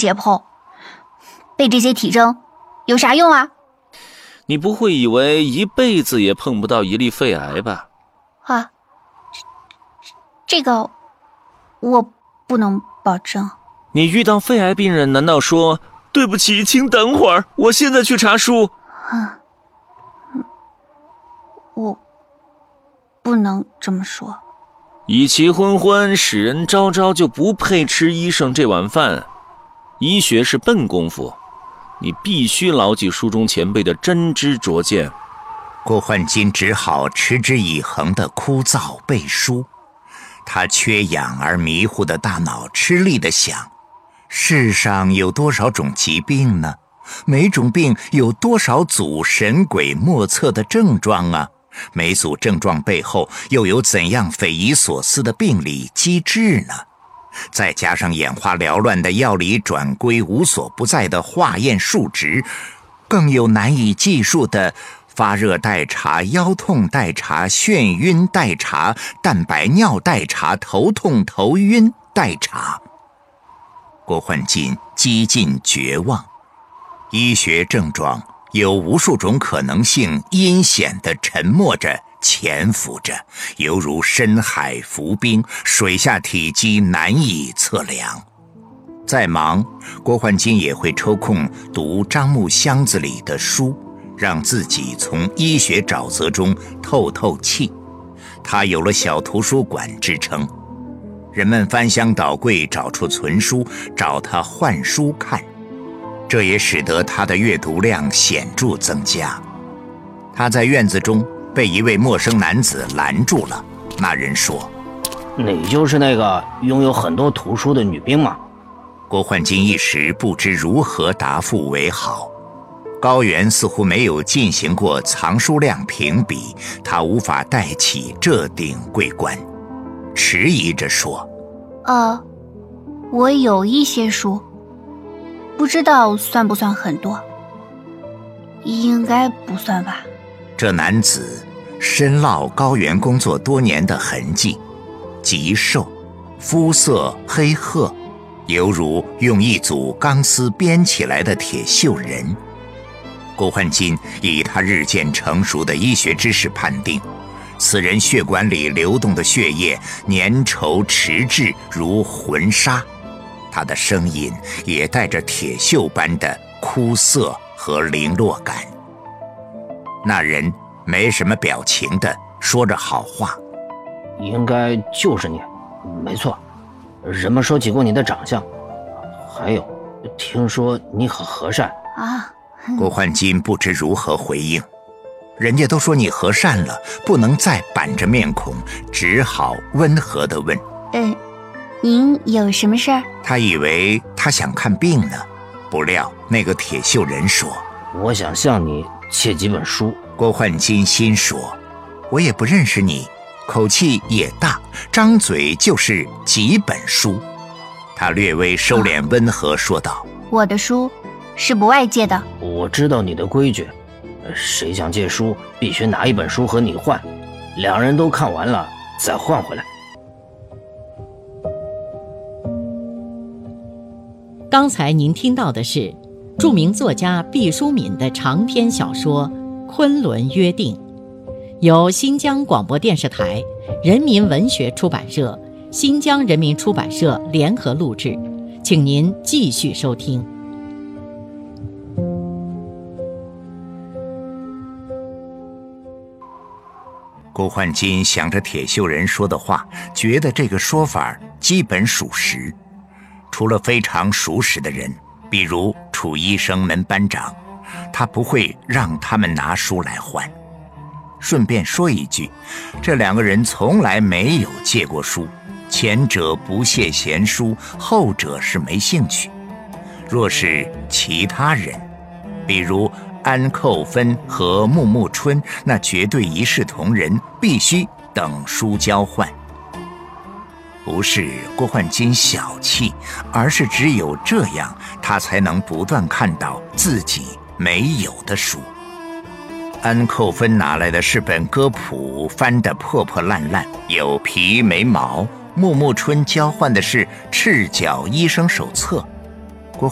解剖，背这些体征有啥用啊？ 你不会以为一辈子也碰不到一例肺癌吧？ 啊，这个我不能保证。 你遇到肺癌病人，难道说对不起，请等会儿，我现在去查书？ 我不能这么说。 以其昏昏，使人朝朝就不配吃医生这碗饭。医学是笨功夫，你必须牢记书中前辈的真知灼见。 郭焕金只好持之以恒地枯燥背书，他缺氧而迷糊的大脑吃力地想，世上有多少种疾病呢？每种病有多少组神鬼莫测的症状啊？每组症状背后又有怎样匪夷所思的病理机制呢？再加上眼花缭乱的药理转归，无所不在的化验数值，更有难以计数的发热待查、腰痛待查、眩晕待查、蛋白尿待查、头痛头晕待查。郭焕金几近绝望，医学症状有无数种可能性，阴险地沉默着，潜伏着，犹如深海浮冰，水下体积难以测量。再忙，郭焕金也会抽空读张木箱子里的书，让自己从医学沼泽中透透气。他有了小图书馆之称，人们翻箱倒柜找出存书，找他换书看，这也使得他的阅读量显著增加。他在院子中被一位陌生男子拦住了，那人说：“ 你就是那个拥有很多图书的女兵吗？” 郭焕金一时不知如何答复为好。高原似乎没有进行过藏书量评比，他无法戴起这顶桂冠，迟疑着说：“ 我有一些书，不知道算不算很多，应该不算吧。” 这男子深烙高原工作多年的痕迹，极瘦，肤色黑褐，犹如用一组钢丝编起来的铁锈人。郭焕金以他日渐成熟的医学知识判定，此人血管里流动的血液粘稠迟滞如浑沙，他的声音也带着铁锈般的枯涩和零落感。那人没什么表情地说着好话：“ 应该就是你，没错，人们说起过你的长相，还有听说你很和善啊。” 郭焕金不知如何回应，人家都说你和善了，不能再板着面孔，只好温和地问：“ 您有什么事儿？” 他以为他想看病呢，不料那个铁锈人说：“ 我想向你借几本书。” 郭焕金心说：“我也不认识你，口气也大，张嘴就是几本书。”他略微收敛温和说道：“ 我的书是不外借的。” 我知道你的规矩，谁想借书必须拿一本书和你换，两人都看完了再换回来。 刚才您听到的是著名作家毕淑敏的长篇小说《昆仑约定》，由新疆广播电视台、人民文学出版社、新疆人民出版社联合录制，请您继续收听。 郭焕金想着铁锈人说的话，觉得这个说法基本属实。除了非常熟识的人，比如楚医生门班长，他不会让他们拿书来换。顺便说一句，这两个人从来没有借过书，前者不屑闲书，后者是没兴趣。若是其他人，比如安寇芬和穆穆春，那绝对一视同仁，必须等书交换。不是郭焕金小气，而是只有这样，他才能不断看到自己没有的书。安寇芬拿来的是本歌谱，翻得破破烂烂，有皮没毛；穆穆春交换的是赤脚医生手册，